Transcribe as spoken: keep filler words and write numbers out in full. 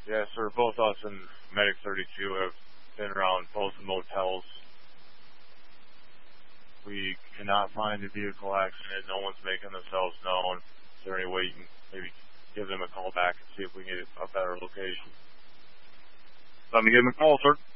Yes, sir. Both us and Medic thirty-two have been around both the motels. We cannot find a vehicle accident. No one's making themselves known. Is there any way you can maybe give them a call back and see if we can get a better location? Let me give them a call, sir.